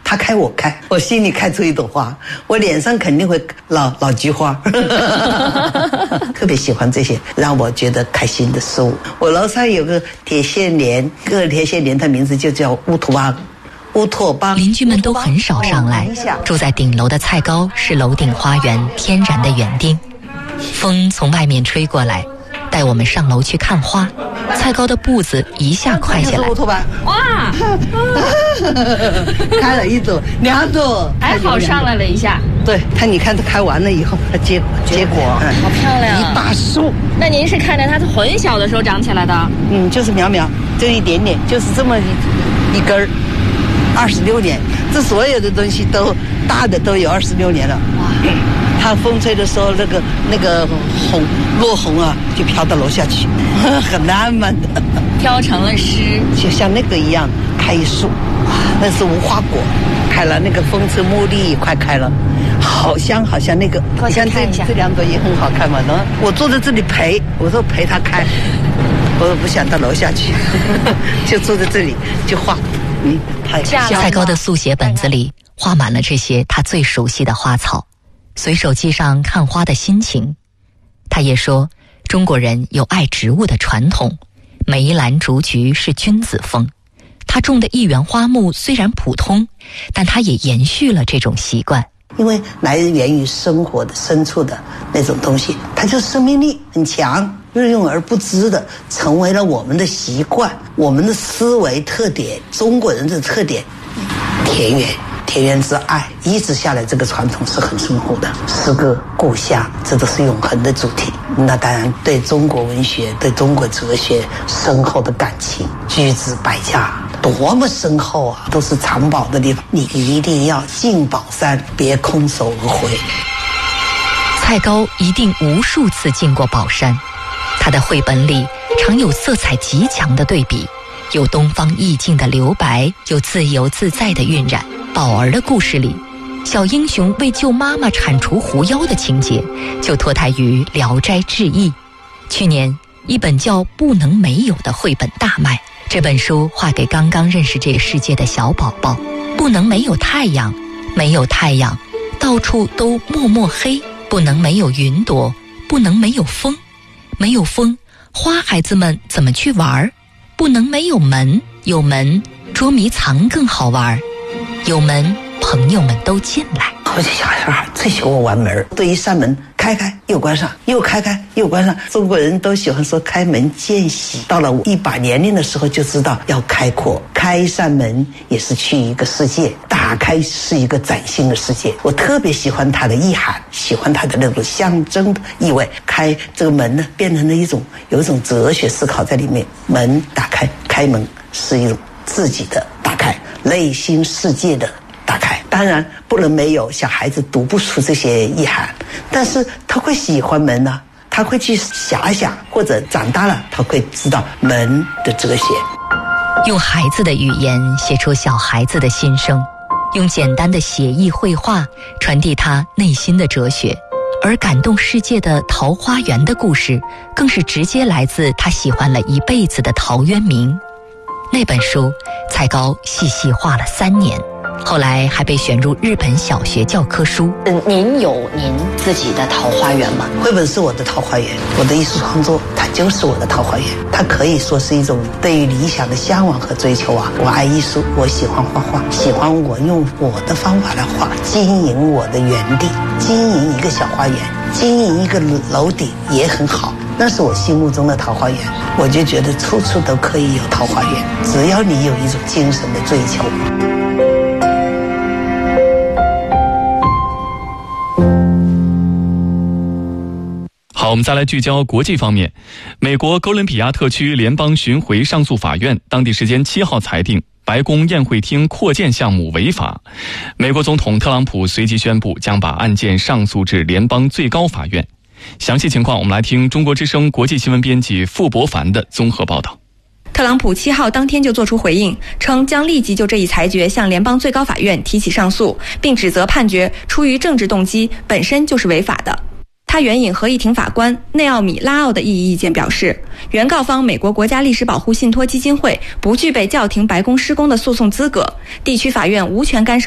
他开我开，我心里开出一朵花，我脸上肯定会老菊花。特别喜欢这些让我觉得开心的事物。我楼上有个铁线莲，个铁线莲它名字就叫乌托邦。 邻居们都很少上来，住在顶楼的蔡高是楼顶花园天然的园丁。风从外面吹过来，带我们上楼去看花。蔡高的步子一下快起来。 乌托邦， 哇， 开了1朵2朵， 还好上来了一下。 对，你看它开完了以后，它结果， 好漂亮， 一大树。 那您是看着它很小的时候长起来的？ 就是苗苗，就一点点，就是这么一根儿，26年，这所有的东西都大的都有26年了。哇！它风吹的时候，那个落红啊，就飘到楼下去，很浪漫的， 飘成了诗， 就像那个一样，开一树，那是无花果，开了，那个风车茉莉也快开了，好香好香。那个你看这2朵也很好看嘛，我坐在这里我说陪它开，我不想到楼下去，就坐在这里就画。 蔡高的速写本子里画满了这些他最熟悉的花草，随手记上看花的心情。他也说，中国人有爱植物的传统，梅兰竹菊是君子风。他种的一园花木虽然普通，但他也延续了这种习惯。 因为来源于生活的深处的那种东西，它就生命力很强，日用而不知的成为了我们的习惯，我们的思维特点，中国人的特点。田园之爱一直下来，这个传统是很深厚的。诗歌、故乡，这都是永恒的主题。那当然对中国文学、对中国哲学深厚的感情，居之百家，多么深厚啊，都是藏宝的地方。你一定要进宝山，别空手而回。 蔡高一定无数次进过宝山，他的绘本里常有色彩极强的对比，有东方意境的留白，有自由自在的晕染。宝儿的故事里，小英雄为救妈妈铲除狐妖的情节就脱胎于《聊斋志异》。去年一本叫《不能没有》的绘本大卖，这本书画给刚刚认识这个世界的小宝宝。不能没有太阳，没有太阳，到处都默默黑；不能没有云朵，不能没有风，没有风，花孩子们怎么去玩？不能没有门，有门捉迷藏更好玩。有门，朋友们都进来。 我这小孩最喜欢玩门，对一扇门开开又关上，又开开又关上。中国人都喜欢说开门见喜，到了一把年龄的时候就知道要开阔，开一扇门也是去一个世界，打开是一个崭新的世界。我特别喜欢它的意涵，喜欢它的那种象征的意味。开这个门呢，变成了有一种哲学思考在里面。门打开，开门是一种自己的打开，内心世界的打开。当然不能没有，小孩子读不出这些意涵，但是他会喜欢门呢，他会去遐想，或者长大了他会知道门的哲学。 用孩子的语言写出小孩子的心声，用简单的写意绘画传递他内心的哲学。而感动世界的桃花源的故事，更是直接来自他喜欢了一辈子的陶渊明。那本书蔡高细细画了3年，后来还被选入日本小学教科书。 您有您自己的桃花源吗？ 绘本是我的桃花源，我的艺术创作它就是我的桃花源，它可以说是一种对于理想的向往和追求啊。我爱艺术，我喜欢画画，喜欢我用我的方法来画，经营我的园地，经营一个小花园，经营一个楼顶也很好。那是我心目中的桃花源，我就觉得处处都可以有桃花源，只要你有一种精神的追求。 好，我们再来聚焦国际方面。美国哥伦比亚特区联邦巡回上诉法院当地时间7号裁定白宫宴会厅扩建项目违法。美国总统特朗普随即宣布将把案件上诉至联邦最高法院。详细情况我们来听中国之声国际新闻编辑傅博凡的综合报道。 特朗普7号当天就作出回应，称将立即就这一裁决向联邦最高法院提起上诉，并指责判决出于政治动机本身就是违法的。他援引合议庭法官内奥米拉奥的异议意见表示，原告方美国国家历史保护信托基金会不具备叫停白宫施工的诉讼资格，地区法院无权干涉